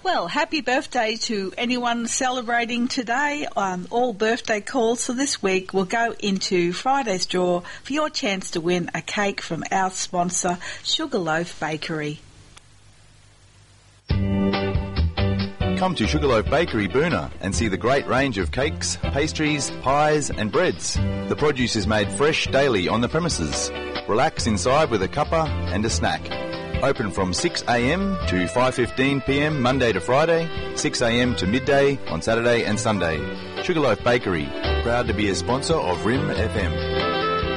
Well, happy birthday to anyone celebrating today. All birthday calls for this week will go into Friday's draw for your chance to win a cake from our sponsor, Sugarloaf Bakery. Come to Sugarloaf Bakery, Boona, and see the great range of cakes, pastries, pies and breads. The produce is made fresh daily on the premises. Relax inside with a cuppa and a snack. Open from 6 a.m. to 5:15 p.m. Monday to Friday, 6 a.m. to midday on Saturday and Sunday. Sugarloaf Bakery, proud to be a sponsor of RIM FM.